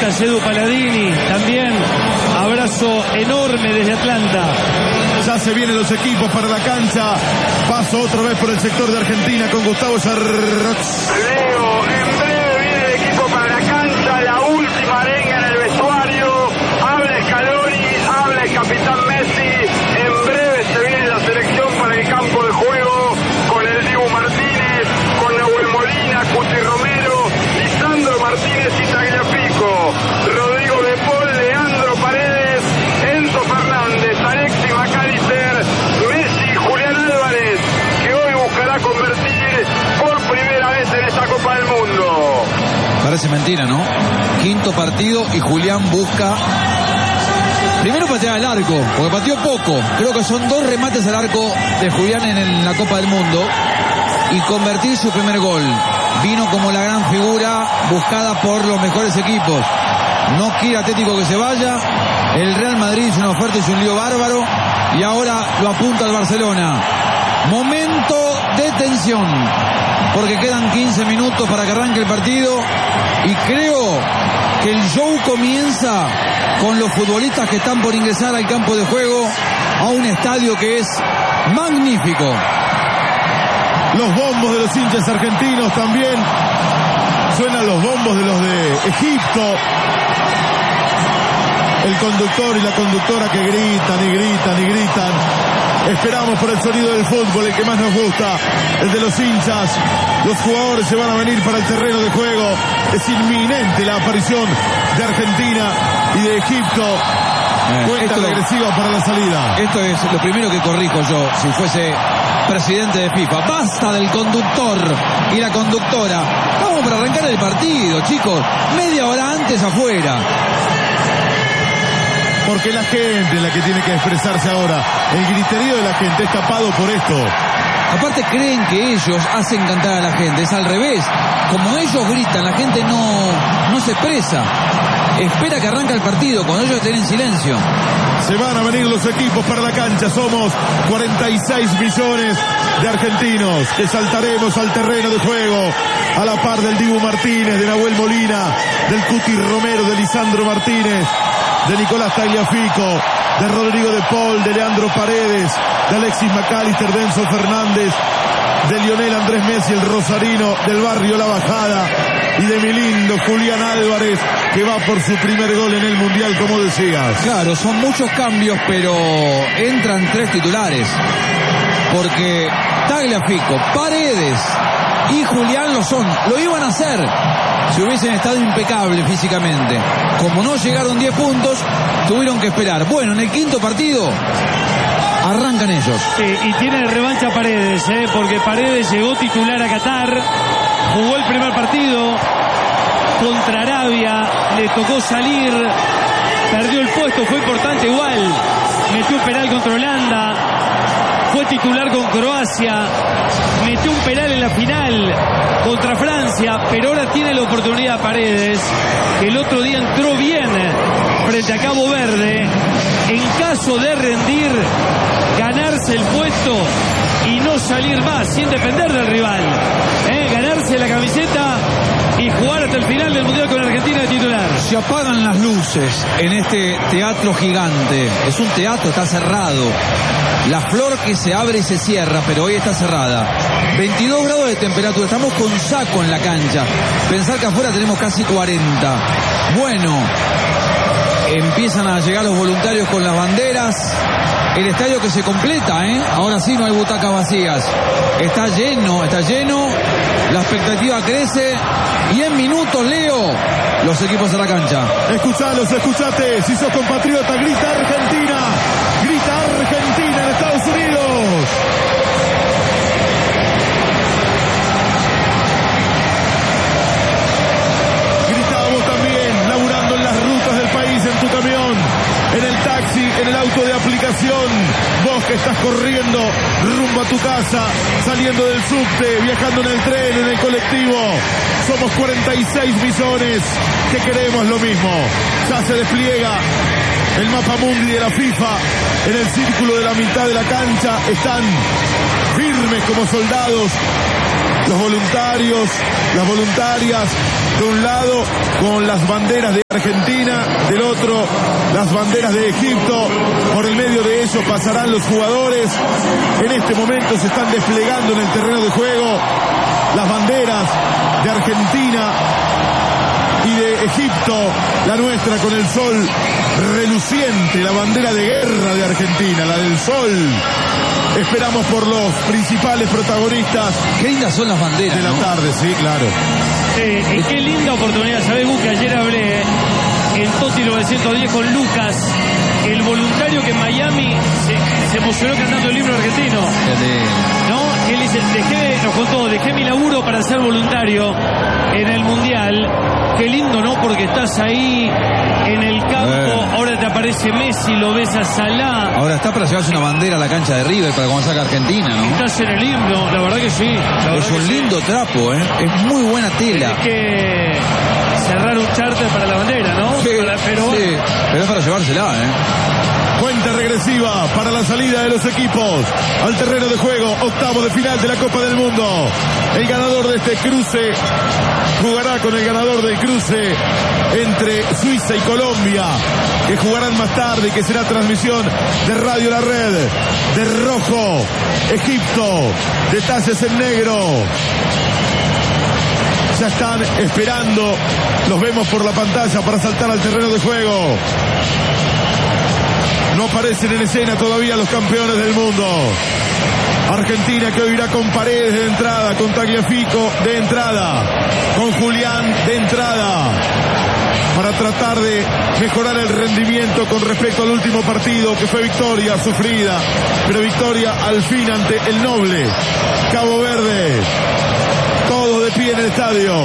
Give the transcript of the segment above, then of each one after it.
Gracias, Edu Paladini. También abrazo enorme desde Atlanta. Ya se vienen los equipos para la cancha. Paso otra vez por el sector de Argentina con Gustavo Sarrox. Leo, en breve viene el equipo para la cancha. La última arenga en el vestuario. Habla Scaloni, habla el capitán Messi. En breve se viene la selección para el campo de juego. Con el Dibu Martínez, con Nahuel Molina, Cuti Romero, Lisandro Martínez y Tagliafico, Rodrigo de Paul, Leandro Paredes, Enzo Fernández, Alexis McAllister, Messi, Julián Álvarez, que hoy buscará convertir por primera vez en esta Copa del Mundo. Parece mentira, ¿no? Quinto partido y Julián busca primero patear al arco, porque pateó poco. Creo que son 2 remates al arco de Julián en la Copa del Mundo. Y convertir su primer gol. Vino como la gran figura buscada por los mejores equipos. No quiere Atlético que se vaya. El Real Madrid hizo una oferta y hizo un lío bárbaro. Y ahora lo apunta al Barcelona. Momento de tensión. Porque quedan 15 minutos para que arranque el partido. Y creo que el show comienza con los futbolistas que están por ingresar al campo de juego, a un estadio que es magnífico. Los bombos de los hinchas argentinos también. Suenan los bombos de los de Egipto. El conductor y la conductora que gritan y gritan y gritan. Esperamos por el sonido del fútbol, el que más nos gusta, el de los hinchas. Los jugadores se van a venir para el terreno de juego. Es inminente la aparición de Argentina y de Egipto. Cuenta regresiva para la salida. Esto es lo primero que corrijo yo, si fuese presidente de FIFA. Basta del conductor y la conductora. Vamos para arrancar el partido, chicos. Media hora antes afuera. Porque la gente es la que tiene que expresarse ahora. El griterío de la gente es tapado por esto. Aparte creen que ellos hacen cantar a la gente. Es al revés. Como ellos gritan, la gente no se expresa. Espera que arranque el partido cuando ellos estén en silencio. Se van a venir los equipos para la cancha. Somos 46 millones de argentinos que saltaremos al terreno de juego a la par del Dibu Martínez, de Nahuel Molina, del Cuti Romero, de Lisandro Martínez, de Nicolás Tagliafico, de Rodrigo de Paul, de Leandro Paredes, de Alexis McAllister, de Enzo Fernández, de Lionel Andrés Messi, el rosarino, del barrio La Bajada, y de mi lindo Julián Álvarez, que va por su primer gol en el Mundial, como decías. Claro, son muchos cambios, pero entran 3 titulares. Porque Tagliafico, Paredes y Julián lo iban a hacer si hubiesen estado impecables físicamente. Como no llegaron 10 puntos, tuvieron que esperar. Bueno, en el quinto partido arrancan ellos. Sí, y tiene revancha Paredes, porque Paredes llegó titular a Qatar, jugó el primer partido contra Arabia, le tocó salir, perdió el puesto, fue importante igual, metió un penal contra Holanda, fue titular con Croacia, metió un penal en la final contra Francia, pero ahora tiene la oportunidad Paredes, que el otro día entró bien frente a Cabo Verde. En caso de rendir, ganarse el puesto y no salir más sin depender del rival, ganarse la camiseta y jugar hasta el final del Mundial con Argentina de titular. Se apagan las luces en este teatro gigante. Es un teatro, está cerrado. La flor que se abre y se cierra, pero hoy está cerrada. 22 grados de temperatura, estamos con saco en la cancha. Pensar que afuera tenemos casi 40. Bueno, empiezan a llegar los voluntarios con las banderas. El estadio que se completa, ahora sí no hay butacas vacías. Está lleno. La expectativa crece. Y en minutos, Leo, los equipos a la cancha. Escuchate. Si sos compatriota, grita Argentina. Grita Argentina en Estados Unidos. Gritamos también, laburando en las rutas del país, en tu camión, en el taxi, en el auto de aplicación. Vos que estás corriendo rumbo a tu casa, saliendo del subte, viajando en el tren, en el colectivo. Somos 46 millones que queremos lo mismo. Ya se despliega el mapa mundi de la FIFA. En el círculo de la mitad de la cancha están firmes como soldados Los voluntarios, las voluntarias, de un lado con las banderas de Argentina, del otro las banderas de Egipto. Por el medio de ellos pasarán los jugadores. En este momento se están desplegando en el terreno de juego las banderas de Argentina y de Egipto, la nuestra con el sol reluciente, la bandera de guerra de Argentina, la del sol. Esperamos por los principales protagonistas. Qué lindas son las banderas de la tarde, sí, claro. Y qué linda oportunidad. ¿Sabés, Gus, que ayer hablé en Toti 910 con Lucas, el voluntario que en Miami se emocionó cantando el himno argentino? ¿No? Él dice, nos contó, dejé mi laburo para ser voluntario en el Mundial. Qué lindo, ¿no? Porque estás ahí en el campo, ahora te aparece Messi, lo ves a Salah. Ahora está para llevarse una bandera a la cancha de River para cuando saca Argentina, ¿no? Estás en el himno, la verdad que sí. Es un lindo trapo, ¿eh? Es muy buena tela. Tienes que cerrar un charter para la bandera, ¿no? Sí, pero es para llevársela, ¿eh? Cuenta regresiva para la salida de los equipos al terreno de juego, octavo de final de la Copa del Mundo. El ganador de este cruce jugará con el ganador del cruce entre Suiza y Colombia, que jugarán más tarde y que será transmisión de Radio La Red. De rojo, Egipto, detalles en negro. Ya están esperando, los vemos por la pantalla para saltar al terreno de juego. No aparecen en escena todavía los campeones del mundo. Argentina, que hoy irá con Paredes de entrada, con Tagliafico de entrada, con Julián de entrada, para tratar de mejorar el rendimiento con respecto al último partido, que fue victoria sufrida, pero victoria al fin ante el noble Cabo Verde. Todos de pie en el estadio.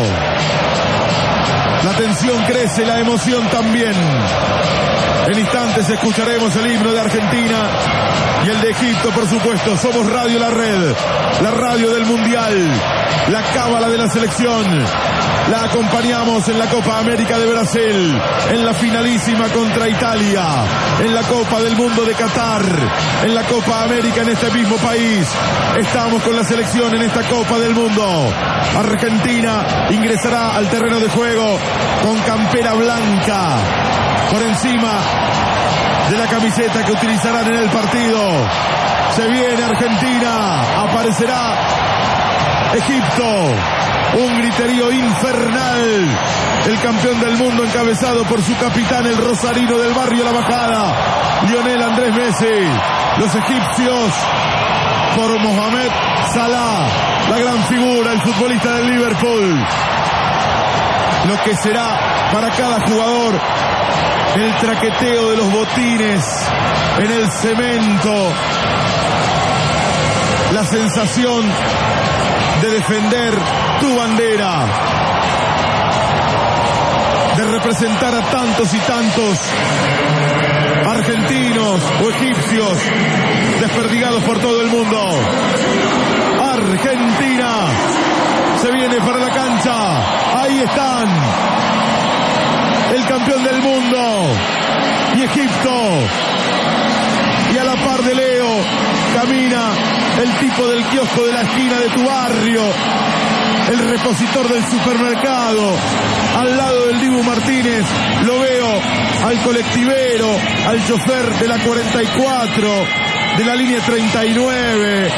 La tensión crece, la emoción también. En instantes escucharemos el himno de Argentina y el de Egipto, por supuesto. Somos Radio La Red, la radio del Mundial, la cábala de la selección. La acompañamos en la Copa América de Brasil, en la finalísima contra Italia, en la Copa del Mundo de Qatar, en la Copa América en este mismo país. Estamos con la selección en esta Copa del Mundo. Argentina ingresará al terreno de juego con campera blanca por encima de la camiseta que utilizarán en el partido. Se viene Argentina, aparecerá Egipto, un griterío infernal. El campeón del mundo encabezado por su capitán, el rosarino del barrio La Bajada, Lionel Andrés Messi. Los egipcios por Mohamed Salah, la gran figura, el futbolista del Liverpool. Lo que será para cada jugador el traqueteo de los botines en el cemento, la sensación de defender tu bandera, de representar a tantos y tantos argentinos o egipcios desperdigados por todo el mundo. Argentina se viene para la cancha, ahí están, el campeón del mundo y Egipto, y a la par de Leo camina el tipo del kiosco de la esquina de tu barrio, el repositor del supermercado, al lado del Dibu Martínez. Lo veo al colectivero, al chofer de la 44, de la línea 39,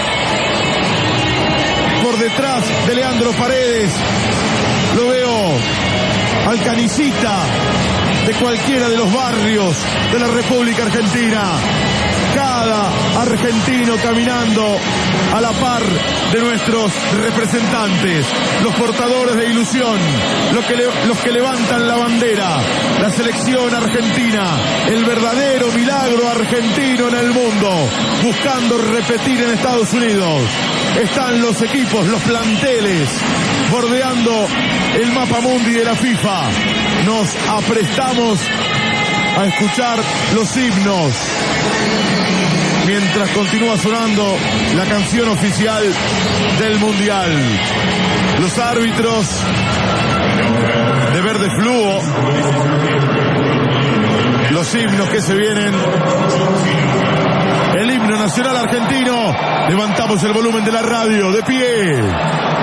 por detrás de Leandro Paredes. Lo veo al canillita de cualquiera de los barrios de la República Argentina. Cada argentino caminando a la par de nuestros representantes, los portadores de ilusión, los que levantan la bandera, la selección argentina, el verdadero milagro argentino en el mundo, buscando repetir en Estados Unidos. Están los equipos, los planteles, bordeando el mapa mundi de la FIFA. Nos aprestamos a escuchar los himnos mientras continúa sonando la canción oficial del Mundial. Los árbitros de verde fluo, los himnos que se vienen, el himno nacional argentino. Levantamos el volumen de la radio, de pie.